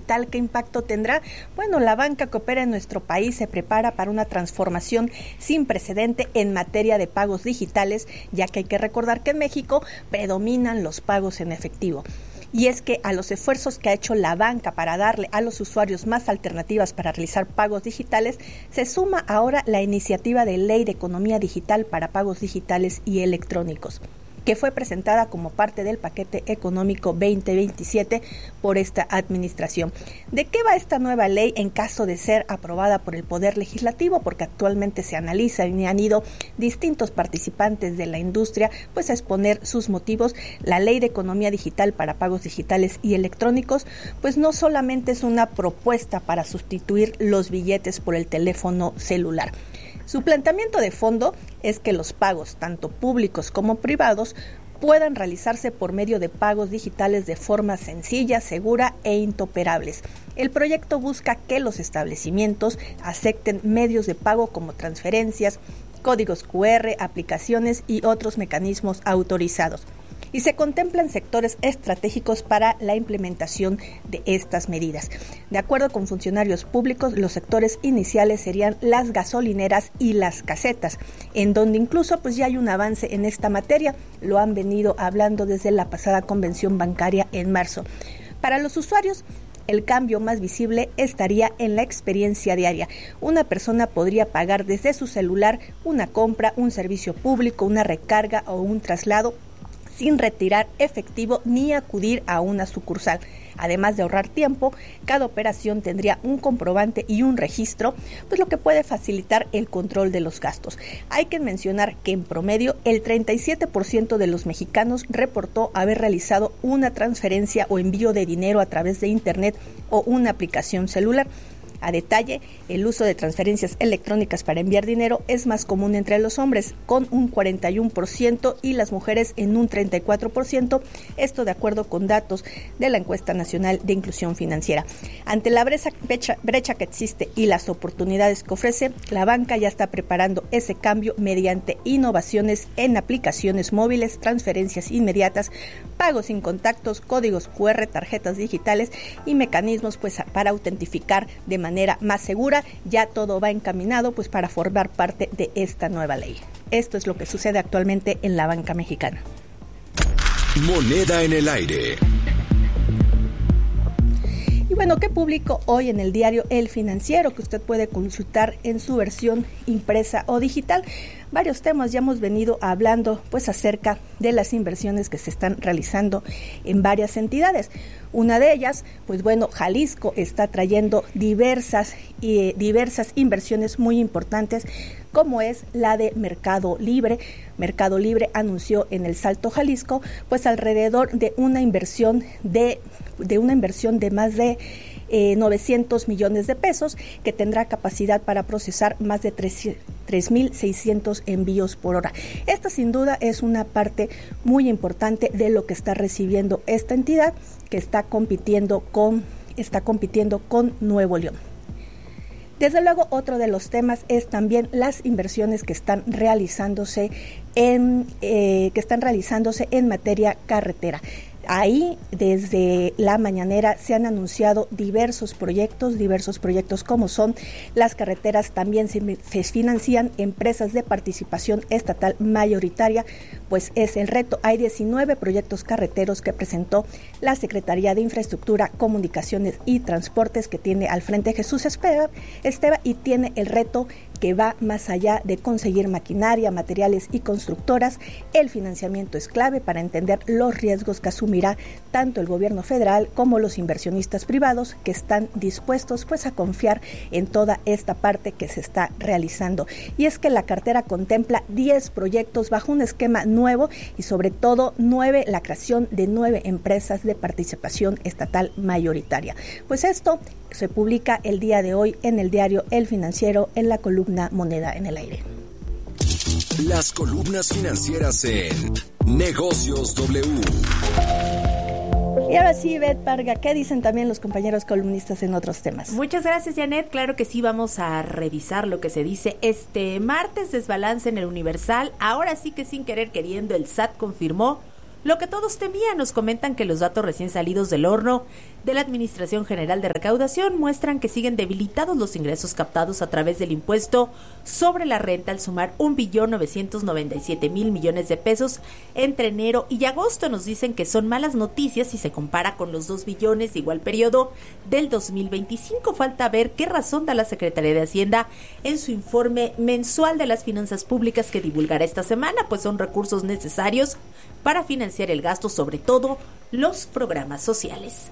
digital, ¿qué impacto tendrá? Bueno, la banca que opera en nuestro país se prepara para una transformación sin precedente en materia de pagos digitales, ya que hay que recordar que en México predominan los pagos en efectivo. Y es que a los esfuerzos que ha hecho la banca para darle a los usuarios más alternativas para realizar pagos digitales, se suma ahora la iniciativa de Ley de Economía Digital para Pagos Digitales y Electrónicos, que fue presentada como parte del paquete económico 2027 por esta administración. ¿De qué va esta nueva ley en caso de ser aprobada por el Poder Legislativo? Porque actualmente se analiza y han ido distintos participantes de la industria pues a exponer sus motivos. La Ley de Economía Digital para Pagos Digitales y Electrónicos pues no solamente es una propuesta para sustituir los billetes por el teléfono celular. Su planteamiento de fondo es que los pagos, tanto públicos como privados, puedan realizarse por medio de pagos digitales de forma sencilla, segura e interoperables. El proyecto busca que los establecimientos acepten medios de pago como transferencias, códigos QR, aplicaciones y otros mecanismos autorizados. Y se contemplan sectores estratégicos para la implementación de estas medidas. De acuerdo con funcionarios públicos, los sectores iniciales serían las gasolineras y las casetas, en donde incluso pues ya hay un avance en esta materia. Lo han venido hablando desde la pasada convención bancaria en marzo. Para los usuarios, el cambio más visible estaría en la experiencia diaria. Una persona podría pagar desde su celular una compra, un servicio público, una recarga o un traslado sin retirar efectivo ni acudir a una sucursal. Además de ahorrar tiempo, cada operación tendría un comprobante y un registro, pues lo que puede facilitar el control de los gastos. Hay que mencionar que en promedio el 37% de los mexicanos reportó haber realizado una transferencia o envío de dinero a través de Internet o una aplicación celular. A detalle, el uso de transferencias electrónicas para enviar dinero es más común entre los hombres, con un 41% y las mujeres en un 34%, esto de acuerdo con datos de la Encuesta Nacional de Inclusión Financiera. Ante la brecha que existe y las oportunidades que ofrece, la banca ya está preparando ese cambio mediante innovaciones en aplicaciones móviles, transferencias inmediatas, pagos sin contactos, códigos QR, tarjetas digitales y mecanismos pues para autentificar de manera más segura. Ya todo va encaminado pues para formar parte de esta nueva ley. Esto es lo que sucede actualmente en la banca mexicana. Moneda en el aire. Y bueno, ¿qué publicó hoy en el diario El Financiero, que usted puede consultar en su versión impresa o digital? Varios temas ya hemos venido hablando pues acerca de las inversiones que se están realizando en varias entidades. Una de ellas, pues bueno, Jalisco está trayendo diversas inversiones muy importantes, como es la de Mercado Libre. Mercado Libre anunció en El Salto, Jalisco, pues alrededor de una inversión de más de 900 millones de pesos, que tendrá capacidad para procesar más de 3.600 envíos por hora. Esta sin duda es una parte muy importante de lo que está recibiendo esta entidad, que está compitiendo con Nuevo León. Desde luego, otro de los temas es también las inversiones que están realizándose en materia carretera. Ahí, desde la mañanera, se han anunciado diversos proyectos como son las carreteras. También se financian empresas de participación estatal mayoritaria, pues es el reto. Hay 19 proyectos carreteros que presentó la Secretaría de Infraestructura, Comunicaciones y Transportes, que tiene al frente Jesús Esteva, y tiene el reto que va más allá de conseguir maquinaria, materiales y constructoras. El financiamiento es clave para entender los riesgos que asumirá tanto el gobierno federal como los inversionistas privados, que están dispuestos pues a confiar en toda esta parte que se está realizando. Y es que la cartera contempla 10 proyectos bajo un esquema nuevo y sobre todo la creación de 9 empresas de participación estatal mayoritaria. Pues esto se publica el día de hoy en el diario El Financiero, en la columna Moneda en el Aire. Las columnas financieras en Negocios W. Y ahora sí, Beth Parga, ¿qué dicen también los compañeros columnistas en otros temas? Muchas gracias, Janet. Claro que sí, vamos a revisar lo que se dice este martes. Desbalance en el Universal. Ahora sí que sin querer queriendo, el SAT confirmó lo que todos temían. Nos comentan que los datos recién salidos del horno de la Administración General de Recaudación muestran que siguen debilitados los ingresos captados a través del impuesto sobre la renta al sumar 1.997.000 millones de pesos entre enero y agosto. Nos dicen que son malas noticias si se compara con los 2 billones de igual periodo del 2025. Falta ver qué razón da la Secretaría de Hacienda en su informe mensual de las finanzas públicas que divulgará esta semana, pues son recursos necesarios para financiar el gasto, sobre todo los programas sociales.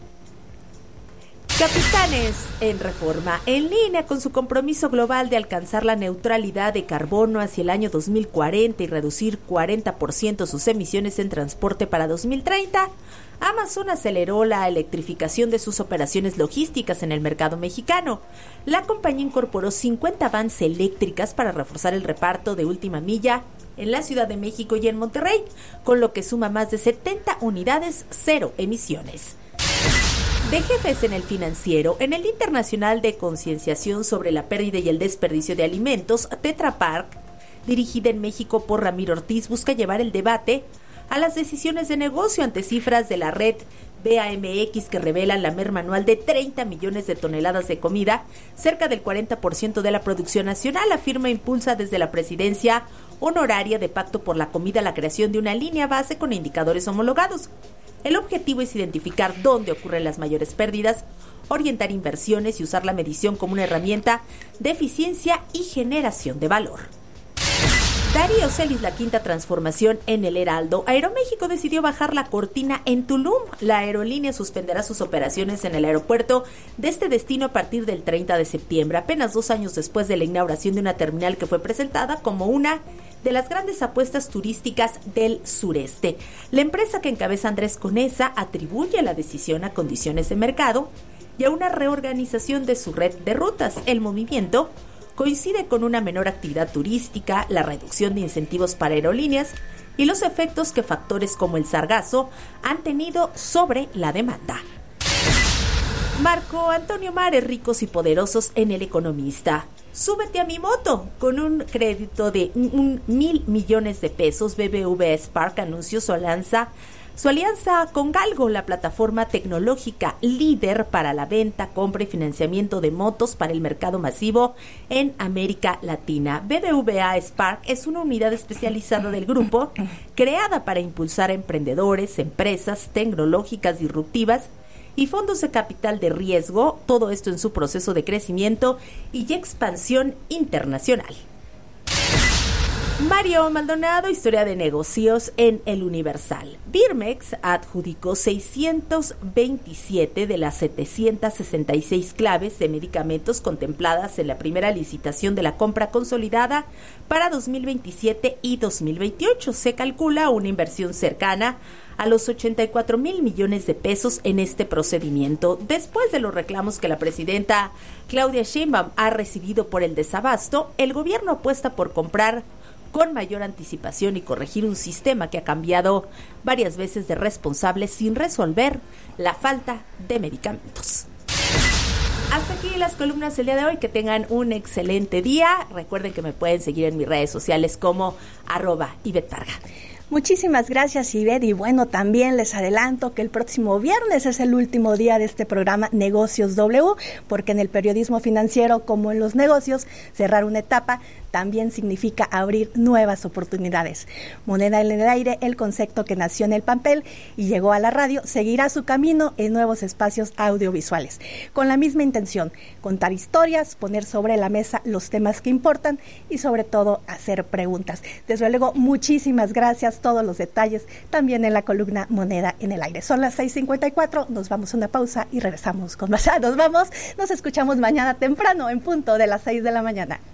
Capitanes en Reforma, en línea con su compromiso global de alcanzar la neutralidad de carbono hacia el año 2040 y reducir 40% sus emisiones en transporte para 2030, Amazon aceleró la electrificación de sus operaciones logísticas en el mercado mexicano. La compañía incorporó 50 vans eléctricas para reforzar el reparto de última milla en la Ciudad de México y en Monterrey, con lo que suma más de 70 unidades cero emisiones. De jefes en el financiero, en el Internacional de Concienciación sobre la Pérdida y el Desperdicio de Alimentos, Tetra Pak, dirigida en México por Ramiro Ortiz, busca llevar el debate a las decisiones de negocio ante cifras de la red BAMX que revelan la merma anual de 30 millones de toneladas de comida, cerca del 40% de la producción nacional. La firma impulsa desde la presidencia honoraria de Pacto por la Comida la creación de una línea base con indicadores homologados. El objetivo es identificar dónde ocurren las mayores pérdidas, orientar inversiones y usar la medición como una herramienta de eficiencia y generación de valor. Darío Celis, la quinta transformación en el Heraldo. Aeroméxico decidió bajar la cortina en Tulum. La aerolínea suspenderá sus operaciones en el aeropuerto de este destino a partir del 30 de septiembre, apenas 2 años después de la inauguración de una terminal que fue presentada como una de las grandes apuestas turísticas del sureste. La empresa que encabeza Andrés Conesa atribuye la decisión a condiciones de mercado y a una reorganización de su red de rutas. El movimiento coincide con una menor actividad turística, la reducción de incentivos para aerolíneas y los efectos que factores como el sargazo han tenido sobre la demanda. Marco Antonio Mares, ricos y poderosos en El Economista. Súbete a mi moto. Con un crédito de 1,000 millones de pesos, BBVA Spark anunció su alianza con Galgo, la plataforma tecnológica líder para la venta, compra y financiamiento de motos para el mercado masivo en América Latina. BBVA Spark es una unidad especializada del grupo creada para impulsar a emprendedores, empresas tecnológicas disruptivas y fondos de capital de riesgo, todo esto en su proceso de crecimiento y expansión internacional. Mario Maldonado, historia de negocios en El Universal. Birmex adjudicó 627 de las 766 claves de medicamentos contempladas en la primera licitación de la compra consolidada para 2027 y 2028. Se calcula una inversión cercana a los 84,000 millones de pesos en este procedimiento, después de los reclamos que la presidenta Claudia Sheinbaum ha recibido por el desabasto. El gobierno apuesta por comprar con mayor anticipación y corregir un sistema que ha cambiado varias veces de responsable sin resolver la falta de medicamentos. Hasta aquí las columnas del día de hoy. Que tengan un excelente día. Recuerden que me pueden seguir en mis redes sociales como @Ivette Parga. Muchísimas gracias, Ivette, y bueno, también les adelanto que el próximo viernes es el último día de este programa Negocios W, porque en el periodismo financiero, como en los negocios, cerrar una etapa también significa abrir nuevas oportunidades. Moneda en el aire, el concepto que nació en el papel y llegó a la radio, seguirá su camino en nuevos espacios audiovisuales, con la misma intención: contar historias, poner sobre la mesa los temas que importan y sobre todo hacer preguntas. Desde luego, muchísimas gracias, todos los detalles también en la columna Moneda en el aire. Son las 6:54, nos vamos a una pausa y regresamos con más. Nos escuchamos mañana temprano en punto de las 6 de la mañana.